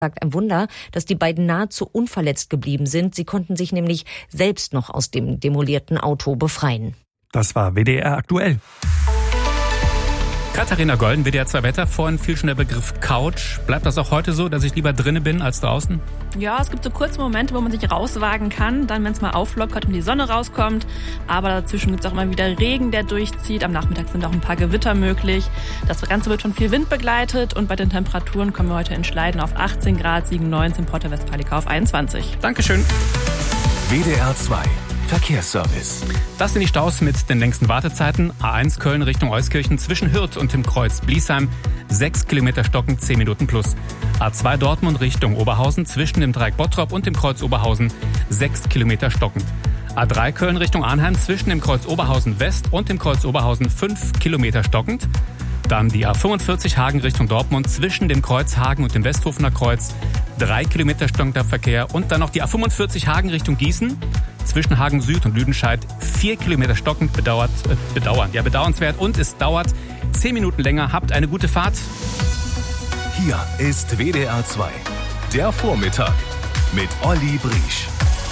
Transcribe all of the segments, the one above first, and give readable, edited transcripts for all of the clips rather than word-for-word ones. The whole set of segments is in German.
sagt, ein Wunder, dass die beiden nahezu unverletzt geblieben sind. Sie konnten sich nämlich selbst noch aus dem demolierten Auto befreien. Das war WDR aktuell. Katharina Golden, WDR 2 Wetter. Vorhin fiel schon der Begriff Couch. Bleibt das auch heute so, dass ich lieber drinnen bin als draußen? Ja, es gibt so kurze Momente, wo man sich rauswagen kann, dann wenn es mal auflockert und die Sonne rauskommt. Aber dazwischen gibt es auch immer wieder Regen, der durchzieht. Am Nachmittag sind auch ein paar Gewitter möglich. Das Ganze wird von viel Wind begleitet und bei den Temperaturen kommen wir heute in Schleiden auf 18 Grad, Siegen 19, Porta Westfalica auf 21. Dankeschön. WDR 2 Verkehrsservice. Das sind die Staus mit den längsten Wartezeiten. A1 Köln Richtung Euskirchen zwischen Hürth und dem Kreuz Bliesheim. 6 Kilometer stockend, 10 Minuten plus. A2 Dortmund Richtung Oberhausen zwischen dem Dreieck Bottrop und dem Kreuz Oberhausen. 6 Kilometer stockend. A3 Köln Richtung Arnheim zwischen dem Kreuz Oberhausen West und dem Kreuz Oberhausen 5 Kilometer stockend. Dann die A45 Hagen Richtung Dortmund zwischen dem Kreuz Hagen und dem Westhofener Kreuz. 3 Kilometer stockender Verkehr. Und dann noch die A45 Hagen Richtung Gießen. Zwischen Hagen Süd und Lüdenscheid 4 Kilometer stockend bedauernswert. Und es dauert 10 Minuten länger. Habt eine gute Fahrt. Hier ist WDR 2, der Vormittag mit Olli Briesch.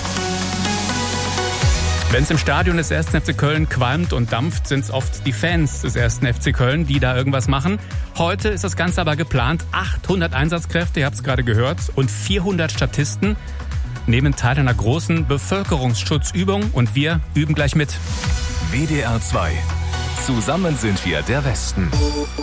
Wenn es im Stadion des 1. FC Köln qualmt und dampft, sind es oft die Fans des 1. FC Köln, die da irgendwas machen. Heute ist das Ganze aber geplant. 800 Einsatzkräfte, ihr habt es gerade gehört, und 400 Statisten nehmen teil einer großen Bevölkerungsschutzübung und wir üben gleich mit. WDR 2. Zusammen sind wir der Westen.